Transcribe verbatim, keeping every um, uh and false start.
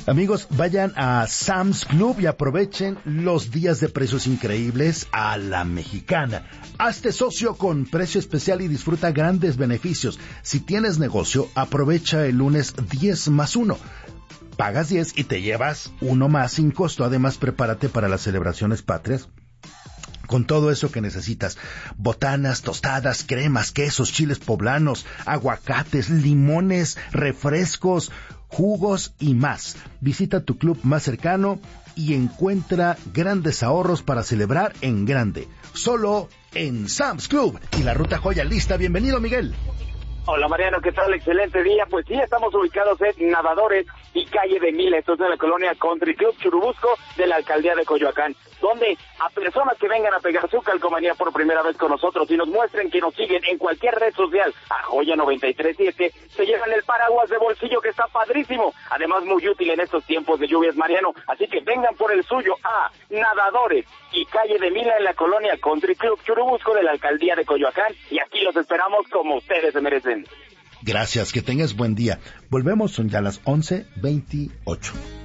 Amigos, vayan a Sam's Club y aprovechen los días de precios increíbles a la mexicana. Hazte socio con precio especial y disfruta grandes beneficios. Si tienes negocio, aprovecha el lunes diez más uno. Pagas diez y te llevas uno más sin costo. Además, prepárate para las celebraciones patrias con todo eso que necesitas: botanas, tostadas, cremas, quesos, chiles poblanos, aguacates, limones, refrescos, jugos y más. Visita tu club más cercano y encuentra grandes ahorros para celebrar en grande. Solo en Sam's Club. Y la Ruta Joya lista. Bienvenido, Miguel. Hola Mariano, ¿qué tal? Excelente día. Pues sí, estamos ubicados en Nadadores y Calle de Mila, esto es en la colonia Country Club Churubusco de la alcaldía de Coyoacán, donde a personas que vengan a pegar su calcomanía por primera vez con nosotros y nos muestren que nos siguen en cualquier red social a Joya noventa y tres siete, se llevan el paraguas de bolsillo que está padrísimo, además muy útil en estos tiempos de lluvias, Mariano, así que vengan por el suyo a Nadadores y Calle de Mila en la colonia Country Club Churubusco de la alcaldía de Coyoacán, y aquí los esperamos como ustedes se merecen. Gracias, que tengas buen día. Volvemos, son ya las once veintiocho.